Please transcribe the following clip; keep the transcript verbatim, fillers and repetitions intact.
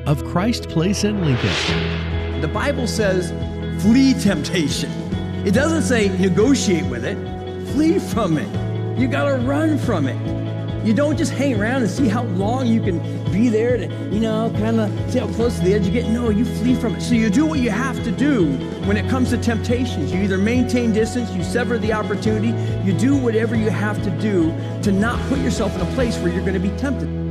of Christ Place in Lincoln. The Bible says, flee temptation. It doesn't say negotiate with it. Flee from it. You got to run from it. You don't just hang around and see how long you can be there to, you know, kind of see how close to the edge you get. No, you flee from it. So you do what you have to do when it comes to temptations. You either maintain distance, you sever the opportunity, you do whatever you have to do to not put yourself in a place where you're going to be tempted.